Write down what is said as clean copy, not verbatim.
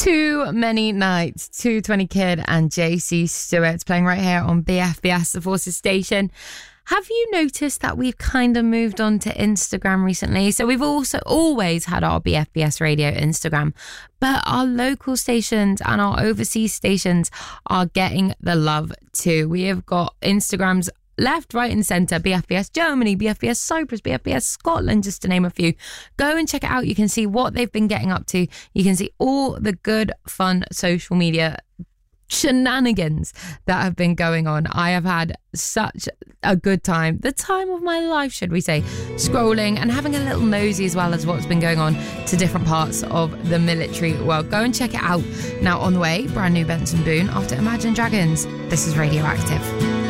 Too Many Nights, 220 Kid and JC Stewart playing right here on BFBS, the Forces station. Have you noticed that we've kind of moved on to Instagram recently? So we've also always had our BFBS Radio Instagram, but our local stations and our overseas stations are getting the love too. We have got Instagrams left, right and centre. BFBS Germany, BFBS Cyprus, BFBS Scotland, just to name a few. Go and check it out. You can see what they've been getting up to. You can see all the good, fun social media shenanigans that have been going on. I have had such a good time, the time of my life, should we say, scrolling and having a little nosy as well as what's been going on to different parts of the military world. Go and check it out. Now on the way, brand new Benson Boone after Imagine Dragons. This is Radioactive.